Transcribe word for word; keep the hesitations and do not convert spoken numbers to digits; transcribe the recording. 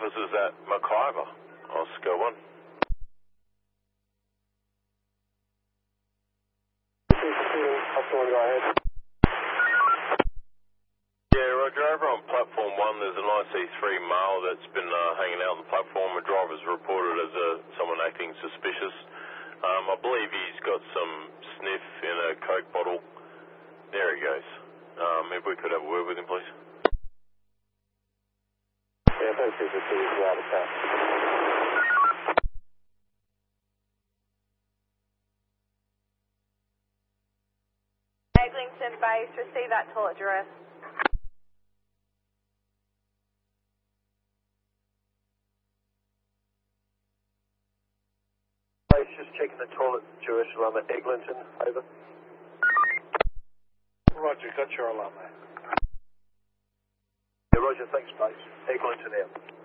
officers at McIver, Oscar one. Yeah, Roger, over on platform one there's an I C three male that's been uh, hanging out on the platform. A driver's reported as uh, someone acting suspicious. Um, I believe he's got some sniff in a Coke bottle. There he goes. Um, if we could have a word with him, please. Yeah, thanks for the out of town. Eglinton base, receive that toilet address. Base, just checking the toilet, Jerusalem at Eglinton, over. Roger, got your alarm, mate. Yeah, Roger, thanks, base. Eglinton out.